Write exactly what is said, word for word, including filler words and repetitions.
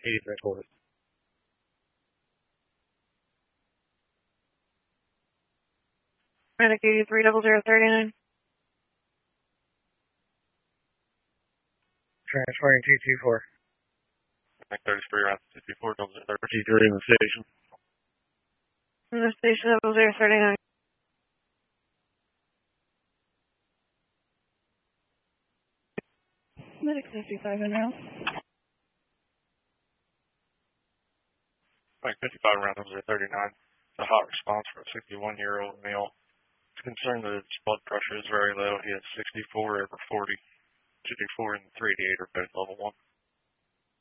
eighty-three forty. Medic eighty-three double zero thirty-nine. Transferring two two four. Medic thirty-three round two two four double zero thirty-three in the station. In the station double zero thirty-nine. Medic fifty-five in now. Medic fifty-five round double zero thirty-nine. It's a hot response for a sixty-one-year-old male. It's concerned that his blood pressure is very low. He has sixty-four over forty. sixty-four and three eighty-eight are both level one.